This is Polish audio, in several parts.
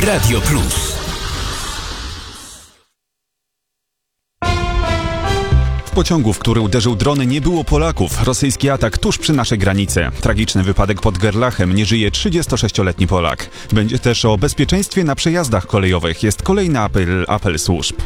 Radio Plus. W pociągu, w który uderzył dron, nie było Polaków. Rosyjski atak tuż przy naszej granicy. Tragiczny wypadek pod Gerlachem. Nie żyje 36-letni Polak. Będzie też o bezpieczeństwie na przejazdach kolejowych. Jest kolejny apel służb.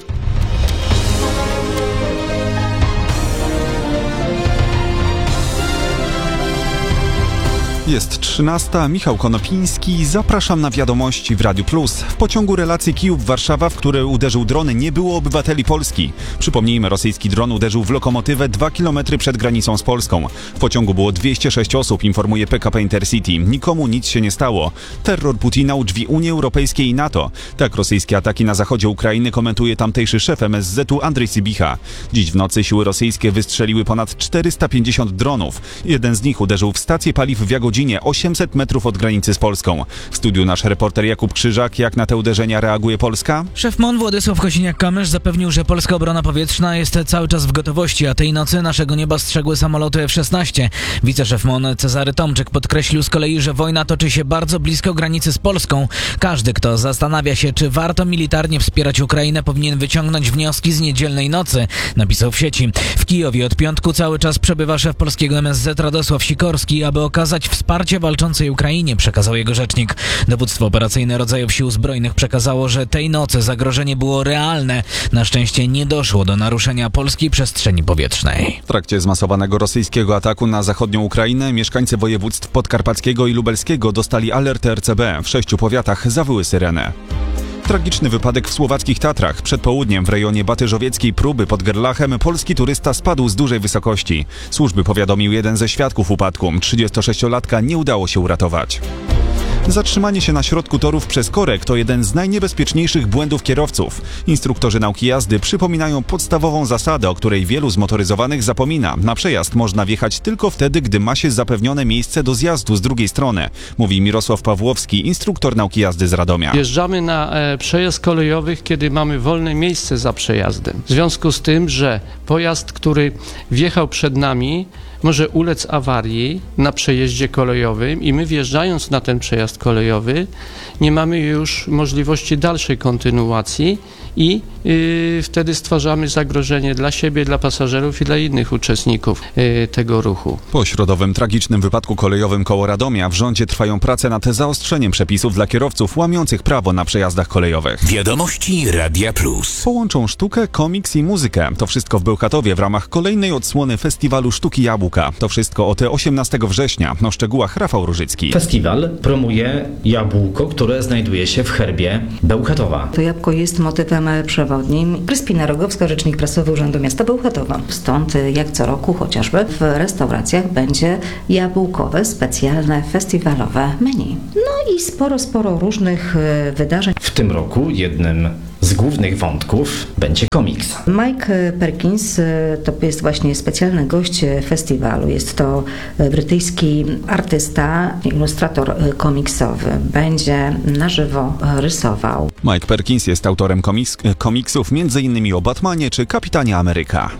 Jest 13. Michał Konopiński. Zapraszam na wiadomości w Radiu Plus. W pociągu relacji Kijów-Warszawa, w który uderzył dron, nie było obywateli Polski. Przypomnijmy, rosyjski dron uderzył w lokomotywę 2 km przed granicą z Polską. W pociągu było 206 osób, informuje PKP Intercity. Nikomu nic się nie stało. Terror Putina u drzwi Unii Europejskiej i NATO. Tak rosyjskie ataki na zachodzie Ukrainy komentuje tamtejszy szef MSZ-u Andrzej Sybicha. Dziś w nocy siły rosyjskie wystrzeliły ponad 450 dronów. Jeden z nich uderzył w stację paliw w Jagodzinie, 800 metrów od granicy z Polską. W studiu nasz reporter Jakub Krzyżak. Jak na te uderzenia reaguje Polska? Szef MON Władysław Kosiniak-Kamysz zapewnił, że polska obrona powietrzna jest cały czas w gotowości, a tej nocy naszego nieba strzegły samoloty F-16. Wiceszef MON Cezary Tomczyk podkreślił z kolei, że wojna toczy się bardzo blisko granicy z Polską. Każdy, kto zastanawia się, czy warto militarnie wspierać Ukrainę, powinien wyciągnąć wnioski z niedzielnej nocy, napisał w sieci. W Kijowie od piątku cały czas przebywa szef polskiego MSZ Radosław Sikorski, aby okazać wsparcie walczącej Ukrainie, przekazał jego rzecznik. Dowództwo operacyjne rodzajów sił zbrojnych przekazało, że tej nocy zagrożenie było realne. Na szczęście nie doszło do naruszenia polskiej przestrzeni powietrznej. W trakcie zmasowanego rosyjskiego ataku na zachodnią Ukrainę mieszkańcy województw podkarpackiego i lubelskiego dostali alert RCB. W 6 powiatach zawyły syreny. Tragiczny wypadek w słowackich Tatrach. Przed południem w rejonie Batyżowieckiej Próby pod Gerlachem polski turysta spadł z dużej wysokości. Służby powiadomił jeden ze świadków upadku. 36-latka nie udało się uratować. Zatrzymanie się na środku torów przez korek to jeden z najniebezpieczniejszych błędów kierowców. Instruktorzy nauki jazdy przypominają podstawową zasadę, o której wielu zmotoryzowanych zapomina. Na przejazd można wjechać tylko wtedy, gdy ma się zapewnione miejsce do zjazdu z drugiej strony, mówi Mirosław Pawłowski, instruktor nauki jazdy z Radomia. Wjeżdżamy na przejazd kolejowy, kiedy mamy wolne miejsce za przejazdem. W związku z tym, że pojazd, który wjechał przed nami, może ulec awarii na przejeździe kolejowym i my wjeżdżając na ten przejazd kolejowy nie mamy już możliwości dalszej kontynuacji i wtedy stwarzamy zagrożenie dla siebie, dla pasażerów i dla innych uczestników tego ruchu. Po środowym tragicznym wypadku kolejowym koło Radomia w rządzie trwają prace nad zaostrzeniem przepisów dla kierowców łamiących prawo na przejazdach kolejowych. Wiadomości Radia Plus. Połączą sztukę, komiks i muzykę. To wszystko w Bełchatowie w ramach kolejnej odsłony Festiwalu Sztuki Jabłka. To wszystko od 18 września. O szczegółach Rafał Różycki. Festiwal promuje jabłko, które znajduje się w herbie Bełchatowa. To jabłko jest motywem przewodnim. Kryspina Rogowska, rzecznik prasowy Urzędu Miasta Bełchatowa. Stąd jak co roku chociażby w restauracjach będzie jabłkowe, specjalne, festiwalowe menu. No i sporo różnych wydarzeń. W tym roku jednym z głównych wątków będzie komiks. Mike Perkins to jest właśnie specjalny gość festiwalu. Jest to brytyjski artysta, ilustrator komiksowy. Będzie na żywo rysował. Mike Perkins jest autorem komiksów m.in. o Batmanie czy Kapitanie Ameryka.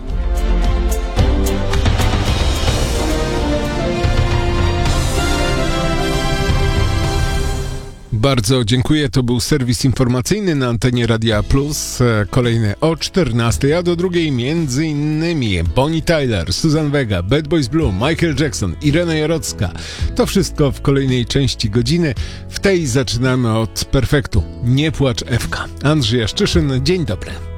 Bardzo dziękuję. To był serwis informacyjny na antenie Radia Plus. Kolejny o 14, a do drugiej między innymi Bonnie Tyler, Susan Vega, Bad Boys Blue, Michael Jackson, Irena Jarocka. To wszystko w kolejnej części godziny. W tej zaczynamy od Perfektu. Nie płacz Ewka. Andrzej Jaszczyszyn, dzień dobry.